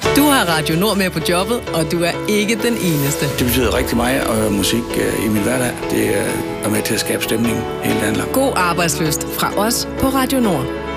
Du har Radio Nord med på jobbet, og du er ikke den eneste. Det betyder rigtig meget at høre musik i min hverdag. Det er med til at skabe stemning hele dagen lang. God arbejdsløst fra os på Radio Nord.